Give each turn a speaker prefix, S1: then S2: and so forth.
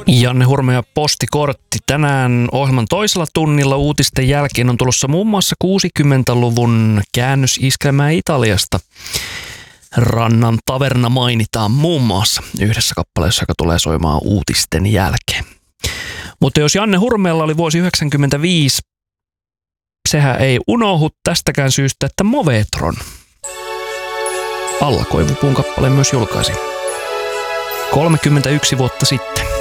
S1: Janne Hurme ja Postikortti. Tänään ohjelman toisella tunnilla uutisten jälkeen on tulossa muun muassa 60-luvun käännösiskelmää Italiasta. Rannan taverna mainitaan muun muassa yhdessä kappaleessa, joka tulee soimaan uutisten jälkeen. Mutta jos Janne Hurmeella oli vuosi 1995, sehän ei unohdu tästäkään syystä, että Movetron Alla koivupuun kappaleen myös julkaisi 31 vuotta sitten.